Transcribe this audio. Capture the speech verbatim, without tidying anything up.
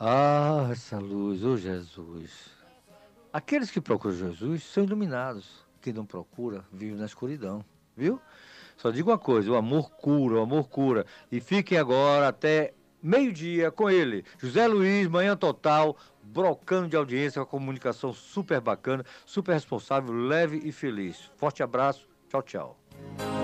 Ah, essa luz, ô Jesus. Aqueles que procuram Jesus são iluminados. Quem não procura, vive na escuridão. Viu? Só digo uma coisa, o amor cura, o amor cura. E fiquem agora até meio-dia com ele. José Luiz, Manhã Total, brocando de audiência, com a comunicação super bacana, super responsável, leve e feliz. Forte abraço, tchau, tchau.